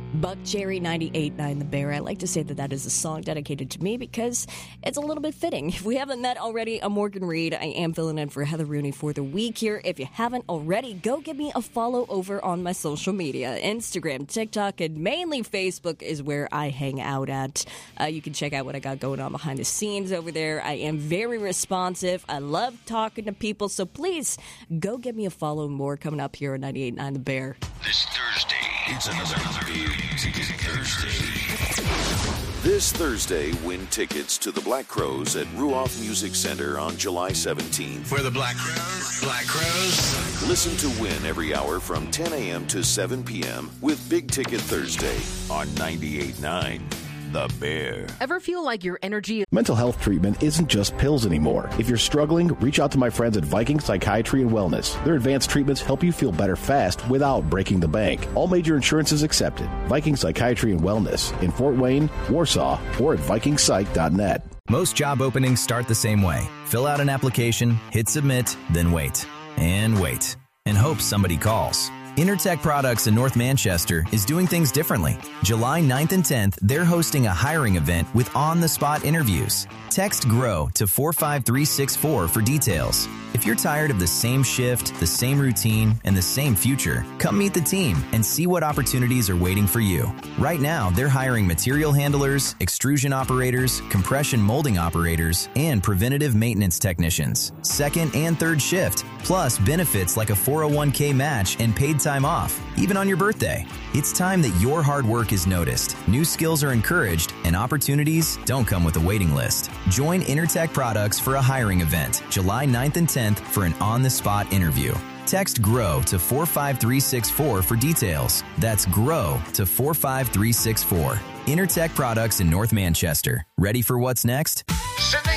Buck Cherry 98.9 The Bear. I like to say that is a song dedicated to me because it's a little bit fitting. If we haven't met already, I'm Morgan Reed. I am filling in for Heather Rooney for the week here. If you haven't already, go give me a follow over on my social media. Instagram, TikTok, and mainly Facebook is where I hang out at. You can check out what I got going on behind the scenes over there. I am very responsive. I love talking to people, so please go give me a follow. More coming up here on 98.9 The Bear. This Thursday, it's another Big Ticket Thursday. This Thursday, win tickets to the Black Crowes at Ruoff Music Center on July 17th. Where the Black Crowes. Listen to Win every hour from 10 a.m. to 7 p.m. with Big Ticket Thursday on 98.9 The Bear. Ever feel like your energy... Mental health treatment isn't just pills anymore. If you're struggling, reach out to my friends at Viking Psychiatry and Wellness. Their advanced treatments help you feel better fast without breaking the bank. All major insurances accepted. Viking Psychiatry and Wellness in Fort Wayne, Warsaw, or at vikingpsych.net. Most job openings start the same way. Fill out an application, hit submit, then wait. And wait. And hope somebody calls. Intertech Products in North Manchester is doing things differently. July 9th and 10th, they're hosting a hiring event with on-the-spot interviews. Text GROW to 45364 for details. If you're tired of the same shift, the same routine, and the same future, come meet the team and see what opportunities are waiting for you. Right now, they're hiring material handlers, extrusion operators, compression molding operators, and preventative maintenance technicians. Second and third shift, plus benefits like a 401k match and paid time off, even on your birthday. It's time that your hard work is noticed, new skills are encouraged, and opportunities don't come with a waiting list. Join Intertech Products for a hiring event, July 9th and 10th for an on-the-spot interview. Text GROW to 45364 for details. That's GROW to 45364. Intertech Products in North Manchester. Ready for what's next? Sydney